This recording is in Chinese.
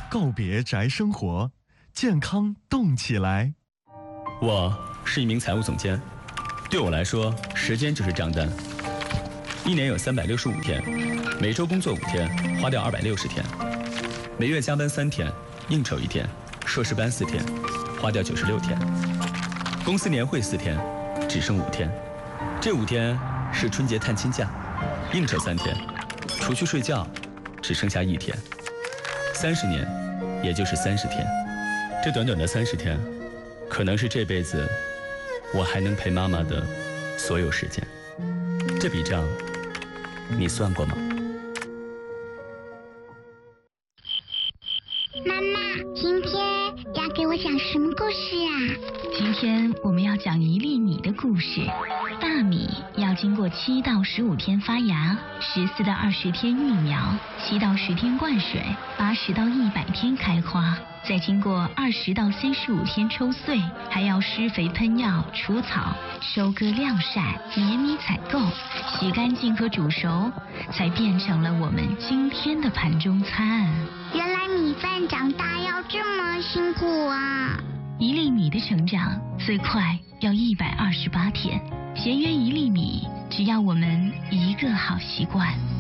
告别宅生活，健康动起来。 我是一名财务总监，对我来说，时间就是账单。一年有365天，每周工作5天，花掉260天；每月加班3天，应酬1天，硕士班4天，花掉96天；公司年会4天，只剩5天。这5天是春节探亲假，应酬3天，除去睡觉，只剩下1天。30年，也就是30天。这短短的30天，可能是这辈子我还能陪妈妈的所有时间。这笔账，你算过吗？ 妈妈，今天要给我讲什么故事啊？ 今天我们要讲一粒米的故事。大米要经过7到15天发芽，14到20天育苗，7到10天灌水，80到100天开花，再经过20到35天抽穗，还要施肥喷药、除草、收割晾晒、碾米采购、洗干净和煮熟，才变成了我们今天的盘中餐。 原来米饭长大要这么辛苦啊！ 一粒米的成长最快要128天，节约一粒米，只要我们一个好习惯。